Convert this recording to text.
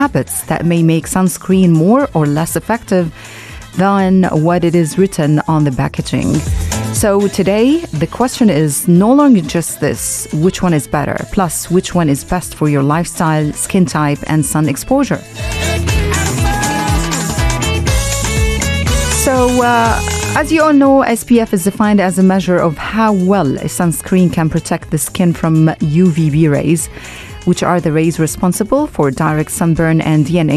habits that may make sunscreen more or less effective than what it is written on the packaging. So today, the question is no longer just this, which one is better, plus which one is best for your lifestyle, skin type, and sun exposure. So, as you all know, SPF is defined as a measure of how well a sunscreen can protect the skin from UVB rays, which are the rays responsible for direct sunburn and DNA